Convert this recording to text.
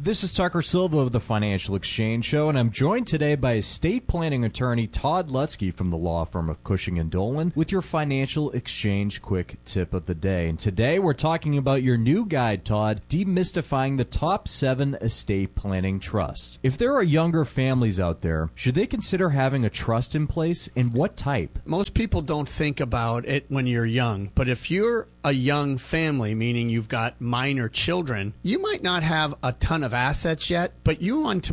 This is Tucker Silva of the Financial Exchange Show, and I'm joined today by estate planning attorney Todd Lutzke from the law firm of Cushing & Dolan with your Financial Exchange Quick Tip of the Day. And today we're talking about your new guide, Todd, demystifying the top 7 estate planning trusts. If there are younger families out there, should they consider having a trust in place, and what type? Most people don't think about it when you're young, but if you're a young family, meaning you've got minor children, you might not have a ton of assets yet, but you want to